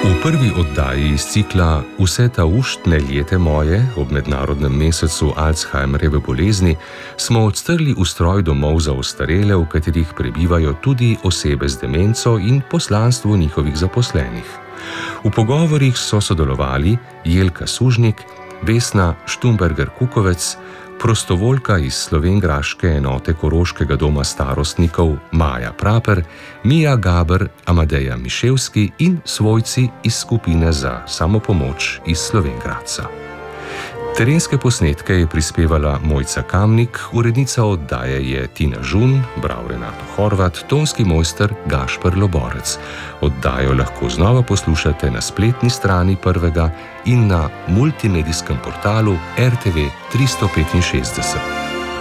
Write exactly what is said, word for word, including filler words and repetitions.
V prvi oddaji iz cikla Vse tauštne lete moje ob mednarodnem mesecu Alzheimerjeve bolezni smo odstrli ustroj domov za ostarele, v katerih prebivajo tudi osebe z demenco in poslanstvo njihovih zaposlenih. V pogovorih so sodelovali Jelka Sužnik, Vesna Štumberger-Kukovec, prostovoljka iz slovenjgraške enote Koroškega doma starostnikov Maja Praper, Mija Gaber, Amadeja Miševski in svojci iz skupine za samopomoč iz Slovenj Gradca. Terenske posnetke je prispevala Mojca Kamnik, urednica oddaje je Tina Žun, bral Renato Horvat, tonski mojster Gašper Loborec. Oddajo lahko znova poslušate na spletni strani Prvega in na multimedijskem portalu R T V tristo petinšestdeset.